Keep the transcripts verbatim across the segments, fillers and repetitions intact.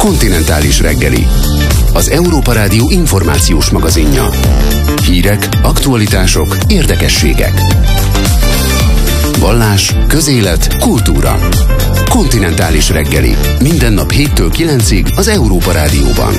Kontinentális reggeli. Az Európa Rádió információs magazinja. Hírek, aktualitások, érdekességek. Vallás, közélet, kultúra. Kontinentális reggeli. Minden nap héttől kilencig az Európa Rádióban.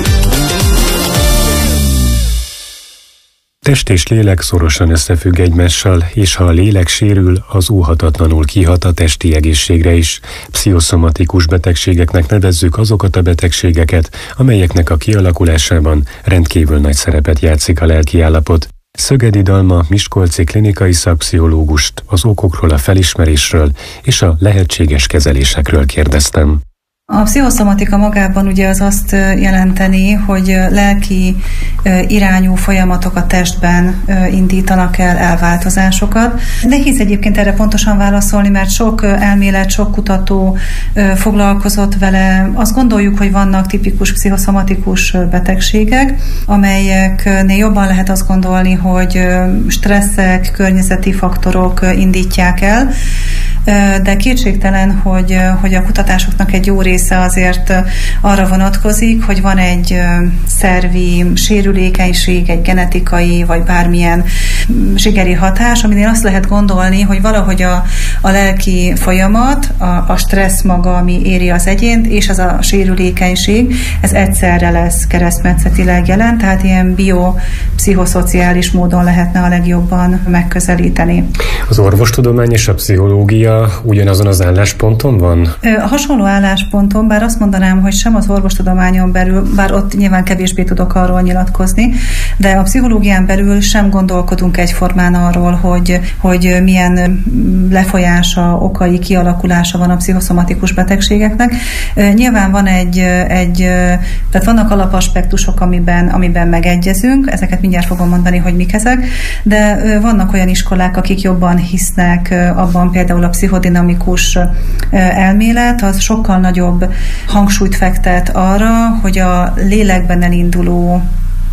Test és lélek szorosan összefügg egymással, és ha a lélek sérül, az óhatatlanul kihat a testi egészségre is. Pszichoszomatikus betegségeknek nevezzük azokat a betegségeket, amelyeknek a kialakulásában rendkívül nagy szerepet játszik a lelki állapot. Szögedi Dalma miskolci klinikai szakpszichológust az okokról, a felismerésről és a lehetséges kezelésekről kérdeztem. A pszichoszomatika magában ugye az azt jelenteni, hogy lelki irányú folyamatok a testben indítanak el elváltozásokat. Nehéz egyébként erre pontosan válaszolni, mert sok elmélet, sok kutató foglalkozott vele. Azt gondoljuk, hogy vannak tipikus pszichoszomatikus betegségek, amelyeknél jobban lehet azt gondolni, hogy stresszek, környezeti faktorok indítják el, de kétségtelen, hogy, hogy a kutatásoknak egy jó része azért arra vonatkozik, hogy van egy szervi sérülékenység, egy genetikai vagy bármilyen zsigeri hatás, aminél azt lehet gondolni, hogy valahogy a, a lelki folyamat, a, a stressz maga, ami éri az egyént, és az a sérülékenység, ez egyszerre lesz keresztmetszetileg jelen, tehát ilyen biopszichoszociális módon lehetne a legjobban megközelíteni. Az orvostudomány és a pszichológia ugyanazon az állásponton van? A hasonló állásponton, bár azt mondanám, hogy sem az orvostudományon belül, bár ott nyilván kevésbé tudok arról nyilatkozni, de a pszichológián belül sem gondolkodunk egyformán arról, hogy, hogy milyen lefolyása, okai, kialakulása van a pszichoszomatikus betegségeknek. Nyilván van egy, egy tehát vannak alapaspektusok, amiben, amiben megegyezünk, ezeket mindjárt fogom mondani, hogy mik ezek, de vannak olyan iskolák, akik jobban hisznek abban, például a pszichodinamikus elmélet, az sokkal nagyobb hangsúlyt fektet arra, hogy a lélekben elinduló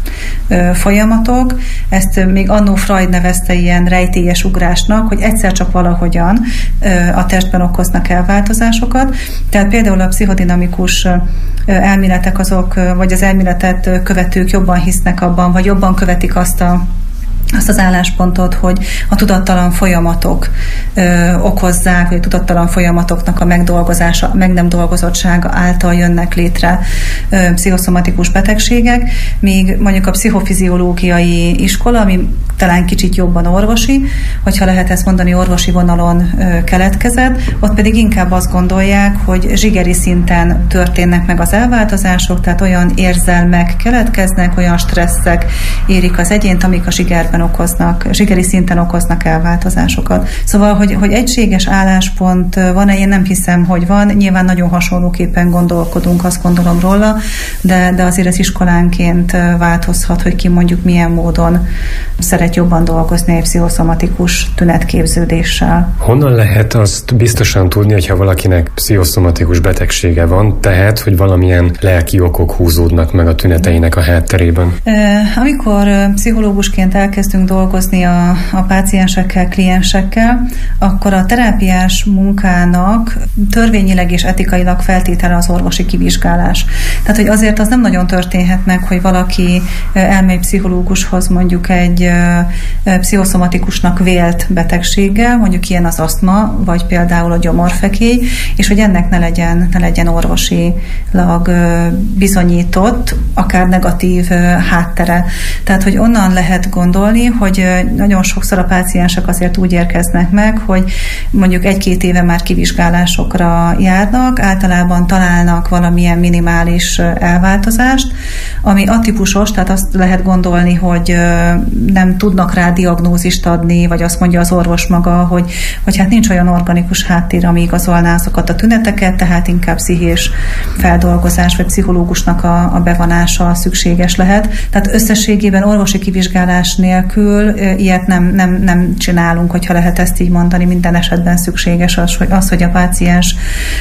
folyamatok, ezt még annó Freud nevezte ilyen rejtélyes ugrásnak, hogy egyszer csak valahogyan a testben okoznak elváltozásokat. Tehát például a pszichodinamikus elméletek azok, vagy az elméletet követők jobban hisznek abban, vagy jobban követik azt a azt az álláspontot, hogy a tudattalan folyamatok ö, okozzák, vagy a tudattalan folyamatoknak a megdolgozása, meg nem dolgozottsága által jönnek létre ö, pszichoszomatikus betegségek, míg mondjuk a pszichofiziológiai iskola, ami talán kicsit jobban orvosi, hogyha lehet ezt mondani, orvosi vonalon ö, keletkezett, ott pedig inkább azt gondolják, hogy zsigeri szinten történnek meg az elváltozások, tehát olyan érzelmek keletkeznek, olyan stresszek érik az egyént, amik a zsigerben okoznak, zsigeri szinten okoznak elváltozásokat. Szóval, hogy, hogy egységes álláspont van-e, én nem hiszem, hogy van. Nyilván nagyon hasonlóképpen gondolkodunk, azt gondolom róla, de, de azért ez iskolánként változhat, hogy ki mondjuk milyen módon szeret jobban dolgozni egy pszichoszomatikus tünetképződéssel. Honnan lehet azt biztosan tudni, hogyha valakinek pszichoszomatikus betegsége van, tehát, hogy valamilyen lelki okok húzódnak meg a tüneteinek a hátterében? Amikor pszichológusként elkezd dolgozni a, a páciensekkel, kliensekkel, akkor a terápiás munkának törvényileg és etikailag feltétele az orvosi kivizsgálás. Tehát, hogy azért az nem nagyon történhet meg, hogy valaki elmegy pszichológushoz mondjuk egy pszichoszomatikusnak vélt betegséggel, mondjuk ilyen az asztma, vagy például a gyomorfekély, és hogy ennek ne legyen, ne legyen orvosilag bizonyított, akár negatív háttere. Tehát, hogy onnan lehet gondolni, hogy nagyon sokszor a páciensek azért úgy érkeznek meg, hogy mondjuk egy-két éve már kivizsgálásokra járnak, általában találnak valamilyen minimális elváltozást, ami atípusos, tehát azt lehet gondolni, hogy nem tudnak rá diagnózist adni, vagy azt mondja az orvos maga, hogy, hogy hát nincs olyan organikus háttér, ami igazolná azokat a tüneteket, tehát inkább pszichés feldolgozás, vagy pszichológusnak a, a bevonása szükséges lehet. Tehát összességében orvosi kivizsgálás nélkül ilyet nem, nem, nem csinálunk, hogyha lehet ezt így mondani, minden esetben szükséges az, hogy, az, hogy a páciens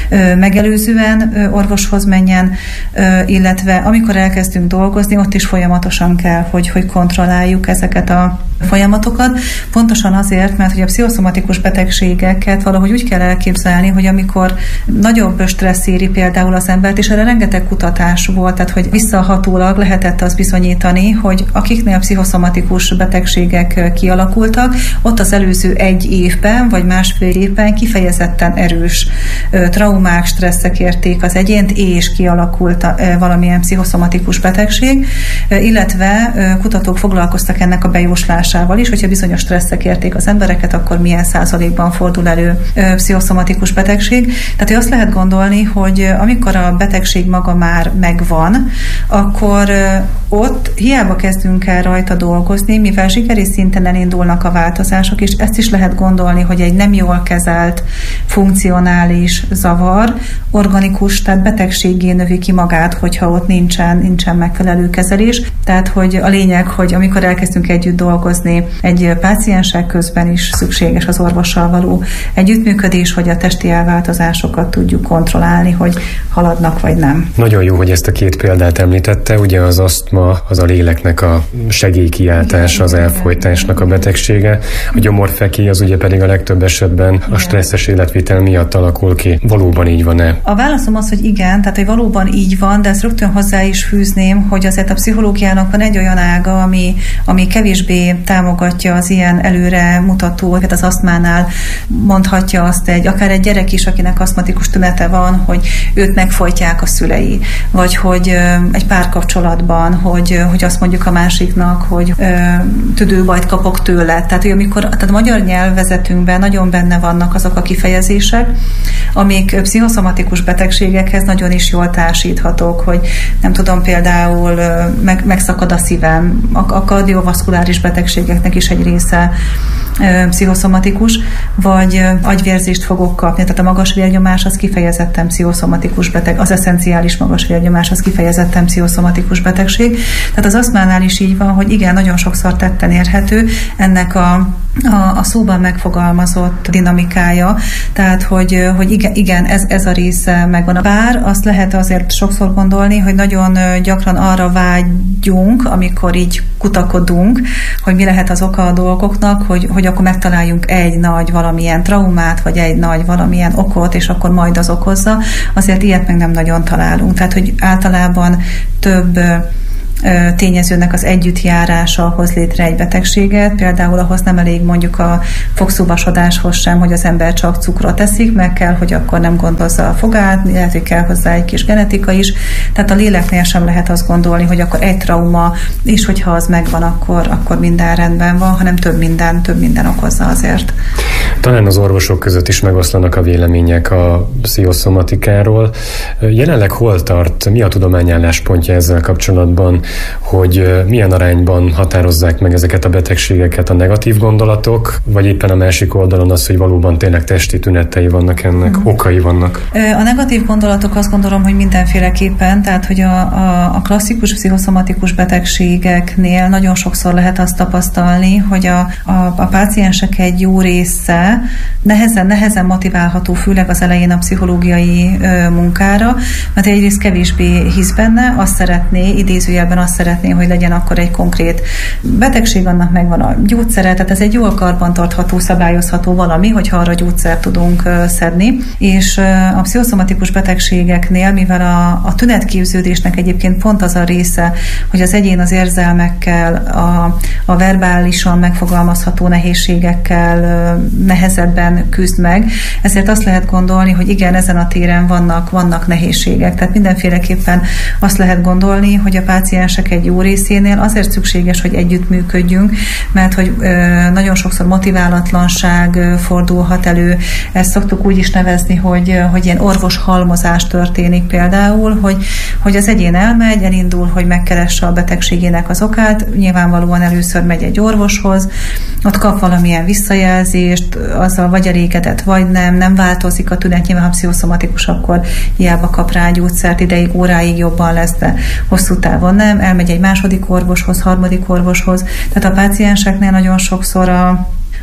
megelőzően orvoshoz menjen, illetve amikor elkezdünk dolgozni, ott is folyamatosan kell, hogy, hogy kontrolláljuk ezeket a folyamatokat, pontosan azért, mert hogy a pszichoszomatikus betegségeket valahogy úgy kell elképzelni, hogy amikor nagyobb stressz éri például az embert, és erre rengeteg kutatás volt, tehát hogy visszahatólag lehetett azt bizonyítani, hogy akiknél pszichoszomatikus betegségek kialakultak, ott az előző egy évben, vagy másfél évben kifejezetten erős traumák, stresszek érték az egyént, és kialakult valamilyen pszichoszomatikus betegség, illetve kutatók foglalkoztak ennek a bejóslásával is, hogyha bizonyos stresszek érték az embereket, akkor milyen százalékban fordul elő pszichoszomatikus betegség. Tehát, hogy azt lehet gondolni, hogy amikor a betegség maga már megvan, akkor ott hiába kezdünk el rajta dolgozni, mivel zsigeri szinten elindulnak a változások, és ezt is lehet gondolni, hogy egy nem jól kezelt, funkcionális zavar, organikus, tehát betegséggé növi ki magát, hogyha ott nincsen, nincsen megfelelő kezelés. Tehát, hogy a lényeg, hogy amikor elkezdünk együtt dolgozni, egy pácienssel közben is szükséges az orvossal való együttműködés, hogy a testi elváltozásokat tudjuk kontrollálni, hogy haladnak vagy nem. Nagyon jó, hogy ezt a két példát említette, ugye az asztma, az a léleknek a segélykiáltása, az elfojtásnak a betegsége, a gyomorfekély az ugye pedig a legtöbb esetben a stresszes életvitel miatt alakul ki. Valóban így van-e? A válaszom az, hogy igen, tehát hogy valóban így van, de ezt rögtön hozzá is fűzném, hogy azért a pszichológiának van egy olyan ága, ami, ami kevésbé támogatja az ilyen előre mutató, hogy az asztmánál mondhatja azt egy, akár egy gyerek is, akinek asztmatikus tünete van, hogy őt megfojtják a szülei, vagy hogy egy párkapcsolatban, hogy, hogy azt mondjuk a másiknak, hogy ö, tüdőbajt kapok tőle. Tehát, hogy amikor tehát a magyar nyelvezetünkben nagyon benne vannak azok a kifejezések, amik pszichoszomatikus betegségekhez nagyon is jól társíthatók, hogy nem tudom, például meg, megszakad a szívem, a, a kardiovaszkuláris betegségeknek is egy része ö, pszichoszomatikus, vagy agyvérzést fogok kapni, tehát a magas vérnyomás az kifejezetten pszichoszomatikus beteg, az eszenciális magas vérnyomás az kifejezetten pszichoszomatikus betegség. Tehát az asztmánál is így van, hogy igen, nagyon sokszor tetten érhető ennek a, a, a szóban megfogalmazott dinamikája, tehát hogy, hogy igen, igen ez, ez a része megvan. Bár azt lehet azért sokszor gondolni, hogy nagyon gyakran arra vágyunk, amikor így kutakodunk, hogy mi lehet az oka a dolgoknak, hogy, hogy akkor megtaláljunk egy nagy valamilyen traumát, vagy egy nagy valamilyen okot, és akkor majd az okozza. Azért ilyet meg nem nagyon találunk. Tehát, hogy általában több tényezőnek az együttjárása hoz létre egy betegséget. Például ahhoz nem elég mondjuk a fogszúvasodáshoz sem, hogy az ember csak cukrot eszik, meg kell, hogy akkor nem gondozza a fogát, lehet, hogy kell hozzá egy kis genetika is. Tehát a léleknél sem lehet azt gondolni, hogy akkor egy trauma, és hogyha az megvan, akkor, akkor minden rendben van, hanem több minden, több minden okozza azért. Talán az orvosok között is megoszlanak a vélemények a pszichoszomatikáról. Jelenleg hol tart, mi a tudomány álláspontja ezzel kapcsolatban, hogy milyen arányban határozzák meg ezeket a betegségeket a negatív gondolatok, vagy éppen a másik oldalon az, hogy valóban tényleg testi tünetei vannak ennek, uh-huh. okai vannak? A negatív gondolatok azt gondolom, hogy mindenféleképpen, tehát hogy a, a, a klasszikus pszichoszomatikus betegségeknél nagyon sokszor lehet azt tapasztalni, hogy a, a, a páciensek egy jó része nehezen, nehezen motiválható, főleg az elején a pszichológiai ö, munkára, mert egyrészt kevésbé hisz benne, azt szeretné, idézőjelben azt szeretné, hogy legyen akkor egy konkrét betegség, annak megvan a gyógyszere, tehát ez egy jól karbantartható, szabályozható valami, hogyha arra gyógyszert tudunk uh, szedni. És uh, a pszichoszomatikus betegségeknél, mivel a, a tünetképződésnek egyébként pont az a része, hogy az egyén az érzelmekkel, a, a verbálisan megfogalmazható nehézségekkel uh, nehezebben küzd meg, ezért azt lehet gondolni, hogy igen, ezen a téren vannak, vannak nehézségek. Tehát mindenféleképpen azt lehet gondolni, hogy a páciensek egy jó részénél azért szükséges, hogy együttműködjünk, mert hogy ö, nagyon sokszor motiválatlanság ö, fordulhat elő. Ezt szoktuk úgy is nevezni, hogy, ö, hogy ilyen orvos-halmozás történik például, hogy, hogy az egyén elmegy, elindul, hogy megkeresse a betegségének az okát, nyilvánvalóan először megy egy orvoshoz, ott kap valamilyen visszajelzést, azzal vagy elégedett, vagy nem, nem változik a tünet, nyilván ha pszichoszomatikus, akkor hiába kap rá gyógyszert, ideig, óráig jobban lesz, de hosszú távon nem, elmegy egy második orvoshoz, harmadik orvoshoz. Tehát a pácienseknél nagyon sokszor a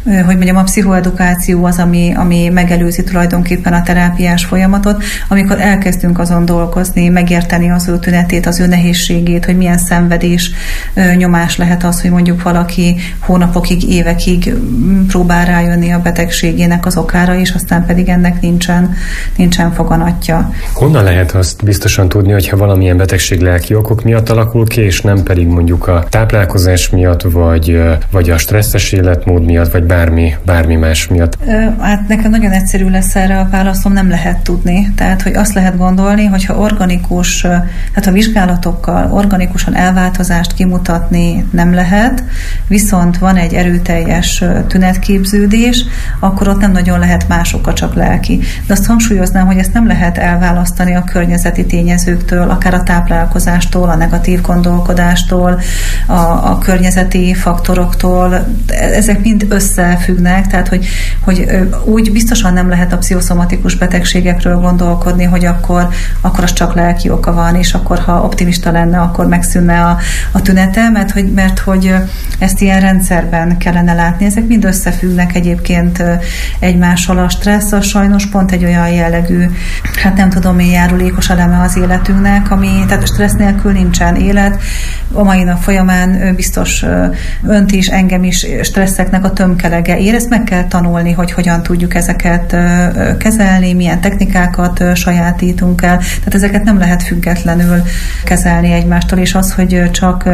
hogy mondjam, a pszichoedukáció az, ami, ami megelőzi tulajdonképpen a terápiás folyamatot, amikor elkezdünk azon dolgozni, megérteni az ő tünetét, az ő nehézségét, hogy milyen szenvedés, nyomás lehet az, hogy mondjuk valaki hónapokig, évekig próbál rájönni a betegségének az okára, és aztán pedig ennek nincsen, nincsen foganatja. Honnan lehet azt biztosan tudni, hogyha valamilyen betegség lelki okok miatt alakul ki, és nem pedig mondjuk a táplálkozás miatt, vagy, vagy a stresszes életmód miatt, vagy bármi, bármi más miatt? Hát nekem nagyon egyszerű lesz erre a válaszom, nem lehet tudni. Tehát, hogy azt lehet gondolni, hogyha organikus, tehát a vizsgálatokkal organikusan elváltozást kimutatni nem lehet, viszont van egy erőteljes tünetképződés, akkor ott nem nagyon lehet másokkal, csak lelki. De azt hangsúlyoznám, hogy ezt nem lehet elválasztani a környezeti tényezőktől, akár a táplálkozástól, a negatív gondolkodástól, a, a környezeti faktoroktól. Ezek mind összefüggnek, tehát hogy, hogy úgy biztosan nem lehet a pszichoszomatikus betegségekről gondolkodni, hogy akkor, akkor az csak lelki oka van, és akkor ha optimista lenne, akkor megszűnne a, a tünete, mert hogy, mert hogy ezt ilyen rendszerben kellene látni. Ezek mind összefüggnek egyébként egymással. A stressz az sajnos pont egy olyan jellegű, hát nem tudom én, járulékos eleme az életünknek, ami, tehát stressz nélkül nincsen élet. A mai nap folyamán biztos önt is, engem is stresszeknek a tömkelege ér. Ezt meg kell tanulni, hogy hogyan tudjuk ezeket kezelni, milyen technikákat sajátítunk el. Tehát ezeket nem lehet függetlenül kezelni egymástól, és az, hogy csak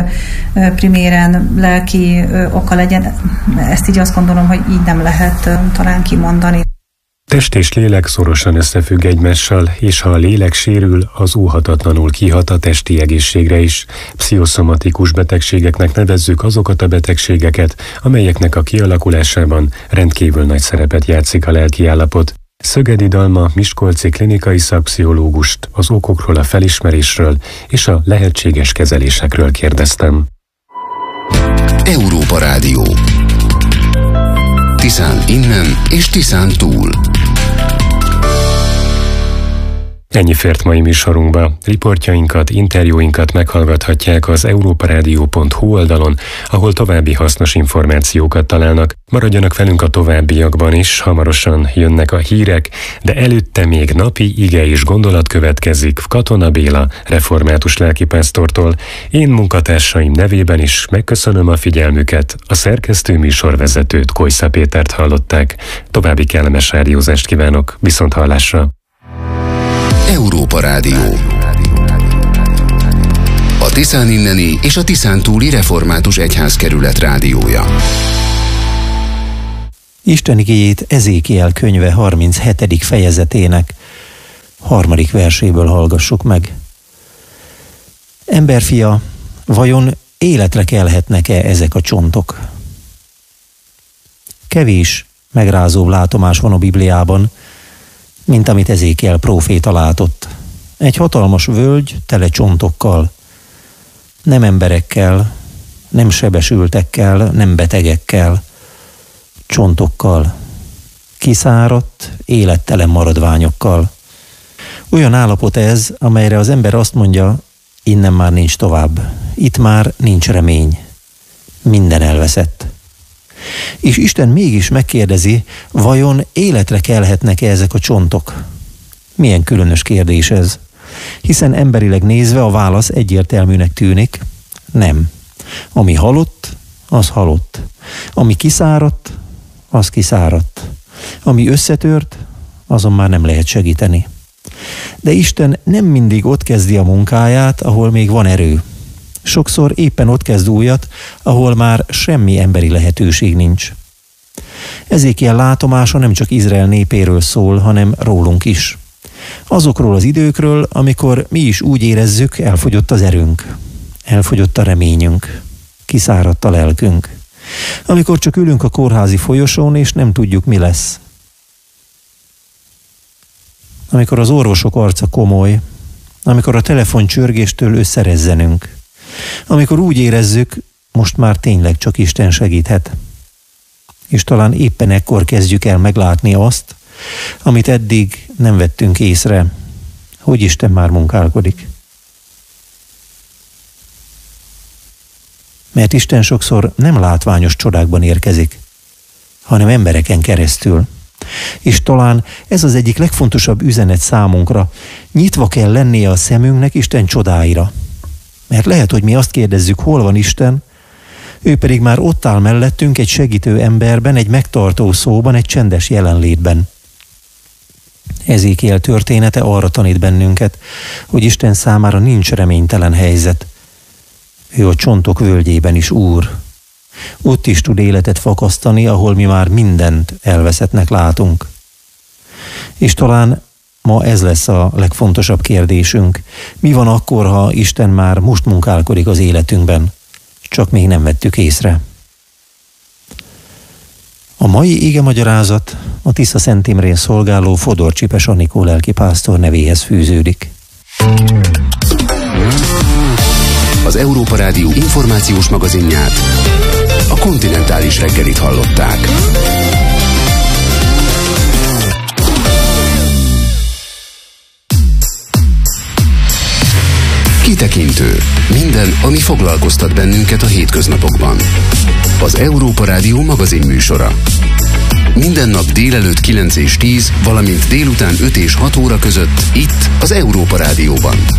priméren lelki oka legyen, ezt így azt gondolom, hogy így nem lehet talán kimondani. Test és lélek szorosan összefügg egymással, és ha a lélek sérül, az óhatatlanul kihat a testi egészségre is. Pszichoszomatikus betegségeknek nevezzük azokat a betegségeket, amelyeknek a kialakulásában rendkívül nagy szerepet játszik a lelki állapot. Szögedi Dalma miskolci klinikai szakpszichológust az okokról, a felismerésről és a lehetséges kezelésekről kérdeztem. Európa Rádió. Tiszán innen és Tiszán túl. Ennyi fért mai műsorunkba. Riportjainkat, interjúinkat meghallgathatják az európarádió pont hu oldalon, ahol további hasznos információkat találnak. Maradjanak velünk a továbbiakban is, hamarosan jönnek a hírek, de előtte még napi ige és gondolat következik Katona Béla református lelkipásztortól. Én munkatársaim nevében is megköszönöm a figyelmüket, a szerkesztő műsorvezetőt, Kojsza Pétert hallották. További kellemes rádiózást kívánok, viszont hallásra! Európa Rádió. A Tiszán inneni és a Tiszán túli református egyházkerület rádiója. Isten igéjét Ezékiel könyve harminchetedik fejezetének harmadik verséből hallgassuk meg. Emberfia, vajon életre kelhetnek-e ezek a csontok? Kevés megrázóbb látomás van a Bibliában, mint amit Ezékiel próféta látott. Egy hatalmas völgy tele csontokkal, nem emberekkel, nem sebesültekkel, nem betegekkel, csontokkal, kiszáradt, élettelen maradványokkal. Olyan állapot ez, amelyre az ember azt mondja, innen már nincs tovább, itt már nincs remény, minden elveszett. És Isten mégis megkérdezi, vajon életre kelhetnek-e ezek a csontok? Milyen különös kérdés ez? Hiszen emberileg nézve a válasz egyértelműnek tűnik, nem. Ami halott, az halott. Ami kiszáradt, az kiszáradt. Ami összetört, azon már nem lehet segíteni. De Isten nem mindig ott kezdi a munkáját, ahol még van erő. Sokszor éppen ott kezd újat, ahol már semmi emberi lehetőség nincs. Ezékiel látomása nem csak Izrael népéről szól, hanem rólunk is. Azokról az időkről, amikor mi is úgy érezzük, elfogyott az erőnk, elfogyott a reményünk, kiszáradt a lelkünk. Amikor csak ülünk a kórházi folyosón, és nem tudjuk, mi lesz. Amikor az orvosok arca komoly, amikor a telefoncsörgéstől összerezzenünk, amikor úgy érezzük, most már tényleg csak Isten segíthet. És talán éppen ekkor kezdjük el meglátni azt, amit eddig nem vettünk észre, hogy Isten már munkálkodik. Mert Isten sokszor nem látványos csodákban érkezik, hanem embereken keresztül. És talán ez az egyik legfontosabb üzenet számunkra. Nyitva kell lennie a szemünknek Isten csodáira. Mert lehet, hogy mi azt kérdezzük, hol van Isten, ő pedig már ott áll mellettünk egy segítő emberben, egy megtartó szóban, egy csendes jelenlétben. Ezékiel története arra tanít bennünket, hogy Isten számára nincs reménytelen helyzet. Ő a csontok völgyében is úr. Ott is tud életet fakasztani, ahol mi már mindent elveszettnek látunk. És talán ma ez lesz a legfontosabb kérdésünk. Mi van akkor, ha Isten már most munkálkodik az életünkben? Csak még nem vettük észre. A mai igemagyarázat a Tisza Szent Imrén szolgáló Fodor Csipes Anikó lelkipásztor nevéhez fűződik. Az Európa Rádió információs magazinját, a Kontinentális reggelit hallották. Kitekintő. Minden, ami foglalkoztat bennünket a hétköznapokban. Az Európa Rádió magazin műsora. Minden nap délelőtt kilenc és tíz, valamint délután öt és hat óra között itt az Európa Rádióban.